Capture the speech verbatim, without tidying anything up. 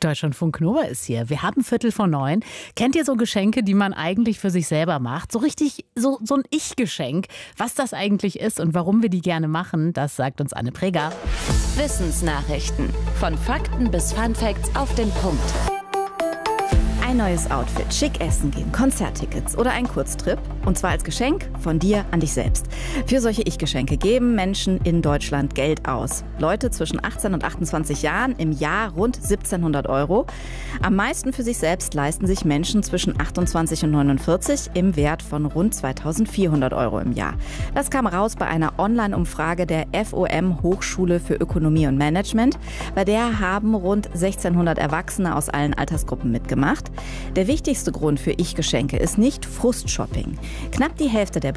Deutschlandfunk Nova ist hier. Wir haben Viertel vor neun. Kennt ihr so Geschenke, die man eigentlich für sich selber macht? So richtig, so, so ein Ich-Geschenk. Was das eigentlich ist und warum wir die gerne machen, das sagt uns Anne Preger. Wissensnachrichten. Von Fakten bis Funfacts auf den Punkt. Ein neues Outfit, schick essen gehen, Konzerttickets oder ein Kurztrip. Und zwar als Geschenk von dir an dich selbst. Für solche Ich-Geschenke geben Menschen in Deutschland Geld aus. Leute zwischen achtzehn und achtundzwanzig Jahren im Jahr rund siebzehnhundert Euro. Am meisten für sich selbst leisten sich Menschen zwischen achtundzwanzig und neunundvierzig im Wert von rund zweitausendvierhundert Euro im Jahr. Das kam raus bei einer Online-Umfrage der F O M Hochschule für Ökonomie und Management. Bei der haben rund sechzehnhundert Erwachsene aus allen Altersgruppen mitgemacht. Der wichtigste Grund für Ich-Geschenke ist nicht Frustshopping. Knapp die Hälfte der